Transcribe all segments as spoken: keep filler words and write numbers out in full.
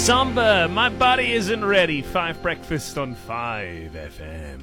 Samba, my body isn't ready. Five Breakfast on five F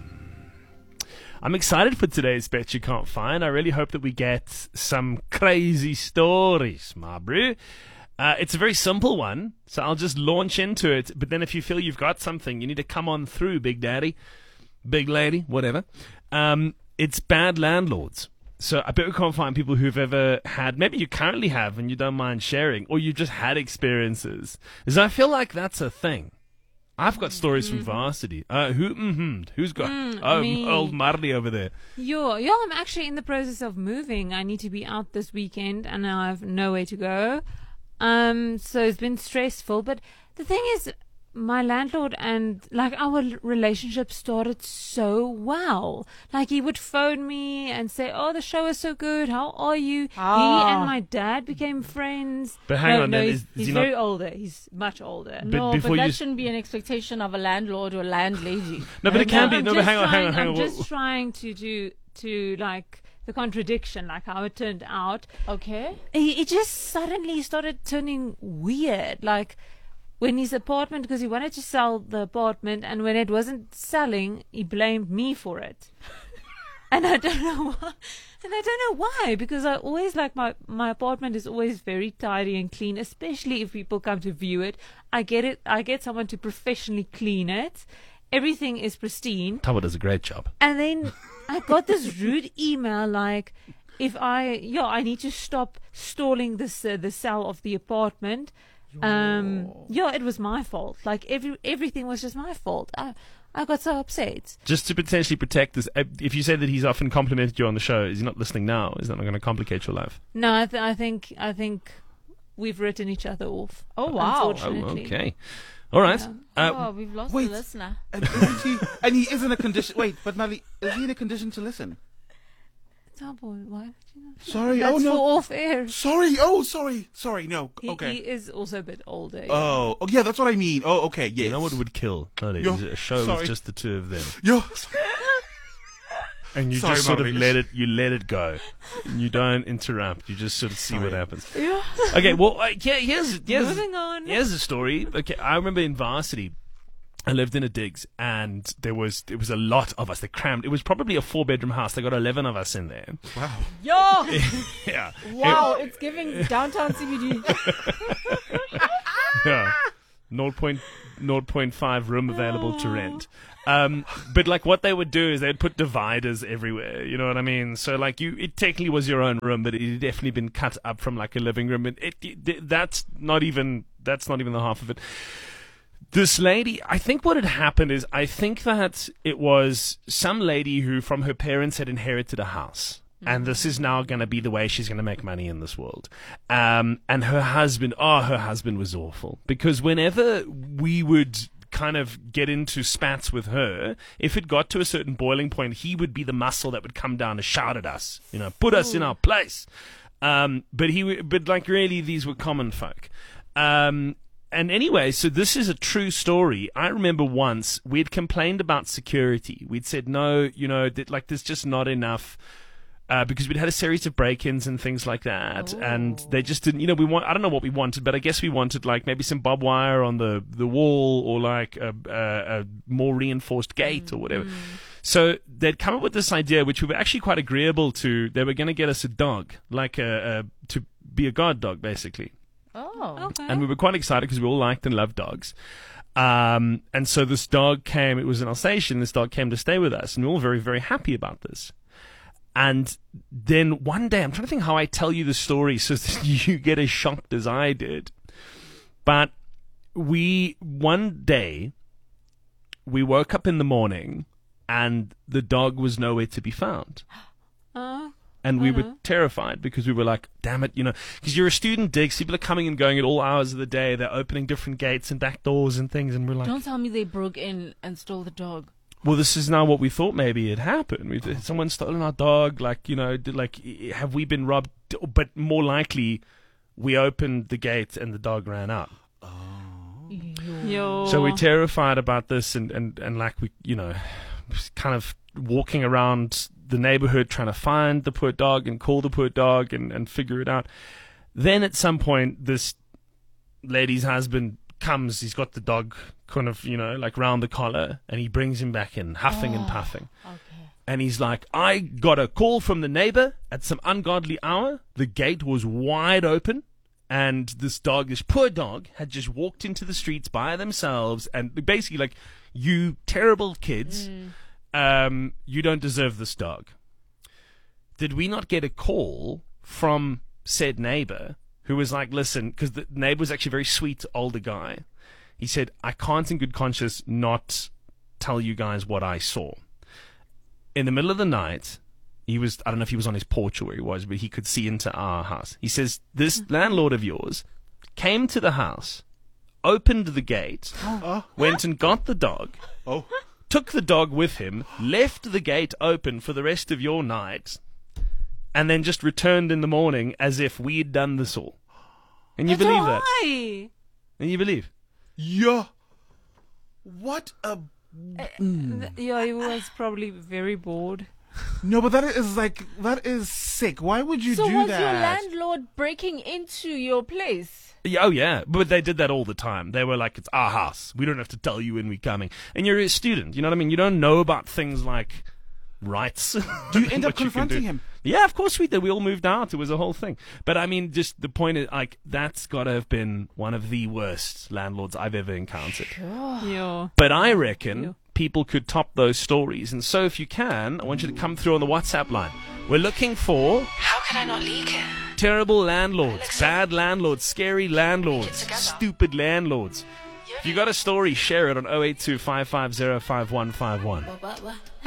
M. I'm excited for today's Bet You Can't Find. I really hope that we get some crazy stories, my bro. Uh, it's a very simple one, so I'll just launch into it. But then if you feel you've got something, you need to come on through, big daddy, big lady, whatever. Um, it's bad landlords. So I bet we can't find people who've ever had, maybe you currently have and you don't mind sharing, or you just had experiences. Because I feel like that's a thing. I've got stories mm-hmm. from varsity. Uh, who? Mm-hmm. Who's got? Mm, oh, me. Old Marley over there. Yo, yo, I'm actually in the process of moving. I need to be out this weekend, and I have nowhere to go. Um, so it's been stressful. But the thing is, my landlord and like our relationship started so well. Like he would phone me and say, "Oh, the show is so good. How are you?" Ah. He and my dad became friends. But hang no, on, no, then, he's, is- is he's he very not- older. He's much older. But no, before but that you- shouldn't be an expectation of a landlord or landlady. No, but it can be. I'm No, but just hang on, hang on, trying- hang on. I'm just trying to do to like the contradiction, like how it turned out. Okay. He, he just suddenly started turning weird, like when his apartment, because he wanted to sell the apartment, and when it wasn't selling, he blamed me for it. And I don't know why. And I don't know why, because I always like my, my apartment is always very tidy and clean, especially if people come to view it. I get it. I get someone to professionally clean it. Everything is pristine. Tabo does a great job. And then I got this rude email like, if I, yeah, I need to stop stalling this uh, the sale of the apartment. Um, yeah, it was my fault. Like every everything was just my fault. I I got so upset. Just to potentially protect this, uh, if you say that he's often complimented you on the show, is he not listening now? Is that not going to complicate your life? No, I, th- I think I think we've written each other off. Oh, wow. Unfortunately. Oh, okay. All right. Yeah. Uh, oh, we've lost wait. the listener. And, isn't he, and he is in a condition. Wait, but Mali, is he in a condition to listen? Tabo, why would you know? Sorry. That's oh no. for off air. Sorry. Oh, sorry. Sorry. No. He, Okay. he is also a bit older. yeah. Oh. Oh, yeah. That's what I mean. Oh, okay. Yes. You know what would kill? No, Yo, a show sorry. with just the two of them. Yo. And you Sorry, just sort of Marley. let it, you let it go. And you don't interrupt. You just sort of see what Sorry. happens. Yeah. Okay, well, uh, yeah, here's, here's, Moving on. here's the story. Okay, I remember in varsity, I lived in a digs, and there was it was a lot of us. They crammed. It was probably a four bedroom house. They got eleven of us in there. Wow. Yo! Yeah. Wow, it's giving downtown C B D. Yeah. zero point zero point five room available to rent. Um, but like what they would do is they'd put dividers everywhere. You know what I mean? So like you, it technically was your own room, but it had definitely been cut up from like a living room. And it, it that's not even that's not even the half of it. This lady, I think what had happened is I think that it was some lady who from her parents had inherited a house. And this is now going to be the way she's going to make money in this world. Um, and her husband, oh, her husband was awful. Because whenever we would kind of get into spats with her, if it got to a certain boiling point, he would be the muscle that would come down and shout at us, you know, put us in our place. Um, but he, w- but like really, these were common folk. Um, And anyway, so this is a true story. I remember once we'd complained about security. We'd said, no, you know, that, like there's just not enough. Uh, because we'd had a series of break-ins and things like that, Oh. and they just didn't. You know, we want. I don't know what we wanted, but I guess we wanted like maybe some barbed wire on the, the wall, or like a, a, a more reinforced gate Mm. or whatever. So they'd come up with this idea, which we were actually quite agreeable to. They were going to get us a dog, like a, a to be a guard dog, basically. Oh. Okay. And we were quite excited because we all liked and loved dogs. Um, and so this dog came. It was an Alsatian. This dog came to stay with us, and we were all very, very happy about this. And then one day, I'm trying to think how I tell you the story so that you get as shocked as I did. But we, one day, we woke up in the morning and the dog was nowhere to be found. Uh, And we I were know. terrified because we were like, damn it, you know, because you're a student digs, people are coming and going at all hours of the day. They're opening different gates and back doors and things. And we're like, Don't tell me they broke in and stole the dog. well, this is now what we thought maybe had happened. We've, someone's stolen our dog. Like, you know, did, like, have we been robbed? But more likely, we opened the gate and the dog ran out. yo. So we're terrified about this, and, and, and like we, you know, kind of walking around the neighborhood trying to find the poor dog and call the poor dog and, and figure it out. Then at some point, this lady's husband comes, he's got the dog kind of, you know, like round the collar, and he brings him back in, huffing and puffing. Okay. And he's like, I got a call from the neighbor at some ungodly hour. The gate was wide open, and this dog, this poor dog, had just walked into the streets by themselves, and basically like, you terrible kids, um, you don't deserve this dog. Did we not get a call from said neighbor who was like, listen, because the neighbor was actually a very sweet older guy. He said, I can't in good conscience not tell you guys what I saw. In the middle of the night, he was, I don't know if he was on his porch or where he was, but he could see into our house. He says, this landlord of yours came to the house, opened the gate, Oh. went and got the dog, Oh. took the dog with him, left the gate open for the rest of your night, and then just returned in the morning as if we'd done this all. And you But believe that? why? And you believe? Yeah. What a. Th- Yeah, he was probably very bored. No, but that is like, that is sick. Why would you So do was that? your landlord breaking into your place? Yeah, oh yeah, but they did that all the time. They were like, it's our house. We don't have to tell you when we're coming. And you're a student, you know what I mean? You don't know about things like rights. Do you end up What you can confronting do. him? Yeah, of course we did. We all moved out. It was a whole thing. But I mean, just the point is, like, that's got to have been one of the worst landlords I've ever encountered. Yeah. But I reckon Yeah. people could top those stories. And so if you can, I want you to come through on the WhatsApp line. We're looking for How can I not leak it? terrible landlords, bad landlords, scary landlords, stupid landlords. If you got a story, share it on oh eight two, five five zero, five one five one. What, what, what?